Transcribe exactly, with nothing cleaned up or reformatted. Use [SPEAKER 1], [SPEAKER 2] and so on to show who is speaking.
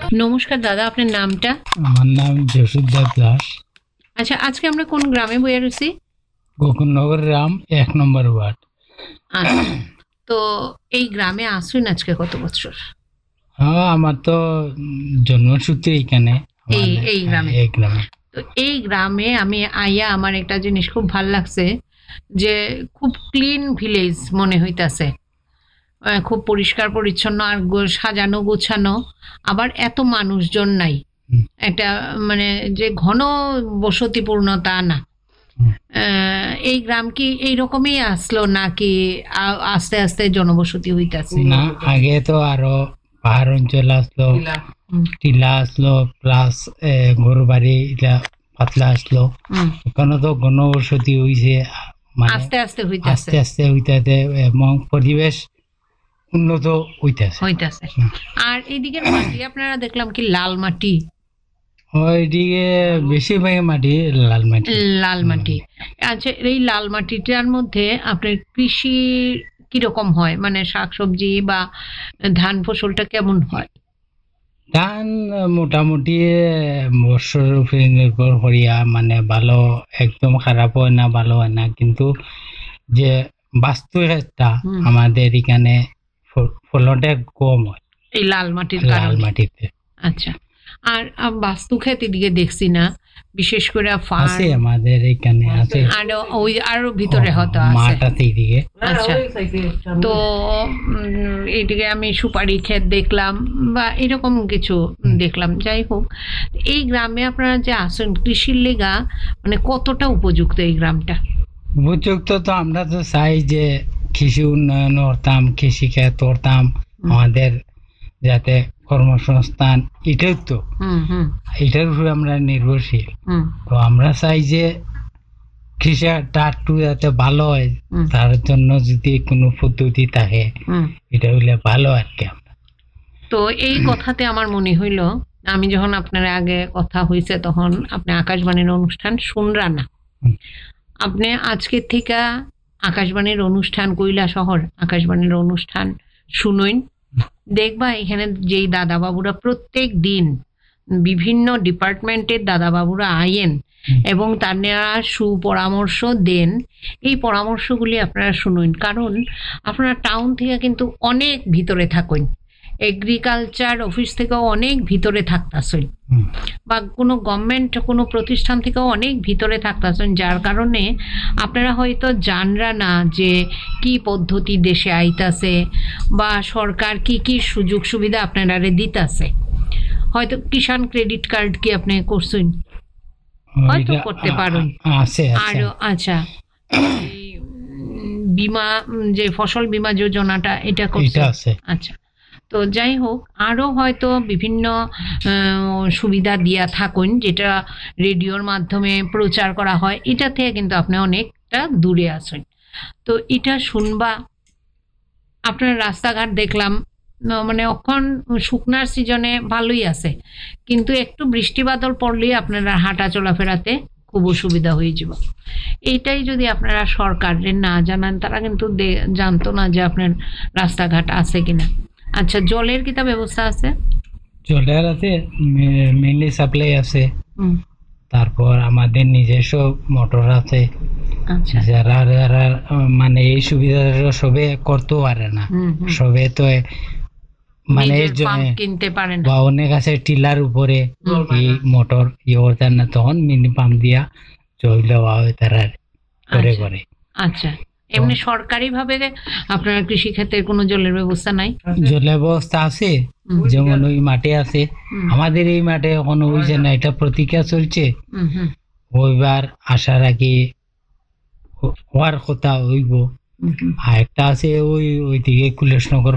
[SPEAKER 1] নমস্কার দাদা, আপনার নামটা?
[SPEAKER 2] আমার নাম যশোদাস দাস।
[SPEAKER 1] আচ্ছা, আজকে আমরা কোন গ্রামে বয়ে রয়েছি?
[SPEAKER 2] গোকুলনগর গ্রাম, এক নম্বর ওয়ার্ড।
[SPEAKER 1] আচ্ছা, তো এই গ্রামে আসুন আজকে কত বছর?
[SPEAKER 2] হ্যাঁ, আমার তো জন্মসূত্রে এইখানে,
[SPEAKER 1] এই এই গ্রামে।
[SPEAKER 2] এই গ্রামে
[SPEAKER 1] তো এই গ্রামে আমি আইয়া আমার একটা জিনিস খুব ভাল লাগছে, যে খুব ক্লিন ভিলেজ মনে হইতাছে, আহ, খুব পরিষ্কার পরিচ্ছন্ন আর গো- সাজানো গোছানো, আবার এত মানুষজন নাই,
[SPEAKER 2] হুম।
[SPEAKER 1] একটা মানে যে ঘন বসতিপূর্ণ তা না।
[SPEAKER 2] হুম।
[SPEAKER 1] আহ, এই গ্রাম কি এইরকমই আসলো নাকি আ- আস্তে আস্তে জনবসতি হইতাছে?
[SPEAKER 2] না, আগে তো আরো পাহাড় অঞ্চল আসলো,
[SPEAKER 1] হুম,
[SPEAKER 2] টিলা আসলো, প্লাস গরু বাড়ি এটা পাতলা আসলো।
[SPEAKER 1] হুম।
[SPEAKER 2] এখানে তো ঘনবসতি হইছে, মানে
[SPEAKER 1] আস্তে আস্তে হইতাছে
[SPEAKER 2] আস্তে আস্তে হইতাছে এবং পরিবেশ উন্নত হইতাছে।
[SPEAKER 1] হইতাছে
[SPEAKER 2] হুম।
[SPEAKER 1] আর এইদিকের মাটি আপনারা দেখলাম কি লাল মাটি?
[SPEAKER 2] ওইদিকে বেশিরভাগ মাটি লাল মাটি।
[SPEAKER 1] লাল মাটি। আচ্ছা, এই লাল মাটিটার মধ্যে আপনার কৃষি কিরকম হয়, মানে শাকসবজি বা ধান ফসলটা কেমন হয়?
[SPEAKER 2] ধান মোটামুটি বছর উপরে নির্ভর করিয়া, মানে ভালো একদম খারাপ হয় না, ভালো হয় না, কিন্তু যে বাস্তু একটা
[SPEAKER 1] হুম।
[SPEAKER 2] আমাদের এখানে ফ- ফলনটা কম হয়
[SPEAKER 1] এই লাল মাটির
[SPEAKER 2] লাল
[SPEAKER 1] কারণে।
[SPEAKER 2] মাটিতে।
[SPEAKER 1] আচ্ছা, আর আম, বাস্তু ক্ষেত এদিকে দেখছি না, বিশেষ করে
[SPEAKER 2] আছে
[SPEAKER 1] ফার্ম
[SPEAKER 2] আমাদের এখানে আছে,
[SPEAKER 1] আর ওই আরো ভিতরে হয়তো আছে।
[SPEAKER 2] মাঠ আছে এইদিকে।
[SPEAKER 1] আচ্ছা, তো উম, এইদিকে আমি সুপারি ক্ষেত দেখলাম বা এরকম কিছু দেখলাম। যাই হোক, এই গ্রামে আপনারা যে আসেন কৃষির লেগা, মানে কতটা উপযুক্ত এই গ্রামটা?
[SPEAKER 2] উপযুক্ত তো আমরা তো চাই যে কৃষি উন্নয়ন করতাম, কৃষি ক্ষেত করতাম, আমাদের যাতে কর্মসংস্থান, এটাই তো,
[SPEAKER 1] হুম হুম
[SPEAKER 2] এটার উপরে আমরা নির্ভরশীল।
[SPEAKER 1] হুম
[SPEAKER 2] তো আমরা চাই যে কৃষিটা একটু যাতে ভালো হয়,
[SPEAKER 1] হুম
[SPEAKER 2] তার জন্য যদি কোনো পদ্ধতি থাকে
[SPEAKER 1] হুম।
[SPEAKER 2] এটা হইলে ভালো আর কি। আমরা
[SPEAKER 1] তো এই কথাতে আমার মনে হইল, আমি যখন আপনার আগে কথা হয়েছে তখন আপনি আকাশবাণীর অনুষ্ঠান শুনরা না,
[SPEAKER 2] হুম।
[SPEAKER 1] আপনি আজকের থেকে আকাশবাণীর অনুষ্ঠান, কৈলা শহর আকাশবাণীর অনুষ্ঠান শুনুন, দেখবা এখানে যেই দাদা বাবুরা প্রত্যেক দিন বিভিন্ন ডিপার্টমেন্টের দাদা বাবুরা আইয়েন
[SPEAKER 2] হুম।
[SPEAKER 1] এবং তারা সুপরামর্শ দেন। এই পরামর্শগুলি আপনারা শুনুন, কারণ আপনারা টাউন থেকে কিন্তু অনেক ভিতরে থাকুন, এগ্রিকালচার অফিস থেকেও অনেক ভিতরে থাকতেছেন,
[SPEAKER 2] হুম।
[SPEAKER 1] বা কোনো গভর্নমেন্ট কোনো প্রতিষ্ঠান থেকেও অনেক ভিতরে থাকতেছেন, যার কারণে আপনারা হয়তো জানরা না যে কি পদ্ধতি দেশে আইতাছে বা সরকার কি কি সুযোগ সুবিধা আপনারা দিতাছে। হয়তো কিষাণ ক্রেডিট কার্ড কি আপনি করছেন? হয়তো
[SPEAKER 2] ওইটা
[SPEAKER 1] করতে পারেন।
[SPEAKER 2] আছে আছে
[SPEAKER 1] আরো আচ্ছা, এই, উম, বীমা, উম, যে ফসল বীমা যোজনাটা, এটা
[SPEAKER 2] এটা
[SPEAKER 1] করছেন?
[SPEAKER 2] আছে।
[SPEAKER 1] আচ্ছা, তো যাই হোক, আরও হয়তো বিভিন্ন আহ, সুবিধা দিয়া থাকুন, যেটা রেডিওর মাধ্যমে প্রচার করা হয়, এটা থেকে কিন্তু আপনি অনেকটা দূরে আছেন। তো এটা শুনবা। আপনার রাস্তাঘাট দেখলাম, ন- মানে এখন শুকনার সিজনে ভালোই আছে, কিন্তু একটু বৃষ্টি বাদল পড়লেই আপনারা হাঁটা চলাফেরাতে খুব অসুবিধা হয়ে যাব। এইটাই যদি আপনারা সরকারের না জানান, তারা কিন্তু দে- জানতো না যে আপনার রাস্তাঘাট আছে কিনা। আচ্ছা, জলের কিতা ব্যবস্থা আছে?
[SPEAKER 2] জলের আছে, মেনলি সাপ্লাই আছে,
[SPEAKER 1] হুম,
[SPEAKER 2] তারপর আমাদের নিজস্ব মোটর আছে।
[SPEAKER 1] আচ্ছা।
[SPEAKER 2] যারা যারা আহ, মানে এই সুবিধাটা সবে করতেও পারে না,
[SPEAKER 1] হুম, হুম।
[SPEAKER 2] সবে তো এ, মানে
[SPEAKER 1] নিজের
[SPEAKER 2] এই জ-
[SPEAKER 1] পাম্প কিনতে পারে না।
[SPEAKER 2] বা অনেক আছে টিলার উপরে
[SPEAKER 1] হুম।
[SPEAKER 2] এই মোটর ইয়ে করতেন না, তখন মিনি পাম্প দিয়া জল দেওয়া হয় তারা করে
[SPEAKER 1] আচ্ছা।
[SPEAKER 2] করে।
[SPEAKER 1] আচ্ছা, এমনি সরকারি ভাবে আপনার কৃষি ক্ষেত্রে কোনো জলের ব্যবস্থা নাই?
[SPEAKER 2] জলের ব্যবস্থা আছে,
[SPEAKER 1] হুম।
[SPEAKER 2] যেমন ওই মাঠে আছে,
[SPEAKER 1] হুম।
[SPEAKER 2] আমাদের এই মাঠে এখনো হয়েছে না, এটা প্রতীক্ষা চলছে।
[SPEAKER 1] হুম হুম
[SPEAKER 2] ওইবার আশা রাখি হওয়ার কথা হইব।
[SPEAKER 1] হুম হুম।
[SPEAKER 2] আর একটা আছে ওই ওইদিকে কুলেশনগর